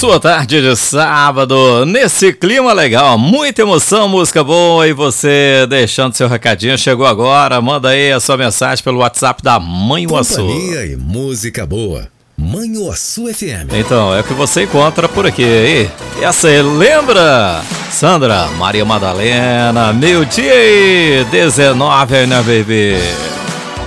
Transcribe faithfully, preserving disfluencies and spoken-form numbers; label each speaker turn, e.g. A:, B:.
A: sua tarde de sábado, nesse clima legal, muita emoção, música boa, e você deixando seu recadinho, chegou agora, manda aí a sua mensagem pelo WhatsApp da Manhuaçu.
B: Companhia e música boa, Manhuaçu F M.
A: Então, é o que você encontra por aqui. E essa aí, lembra? Sandra, Maria Madalena, meio dia e dezenove, né, baby?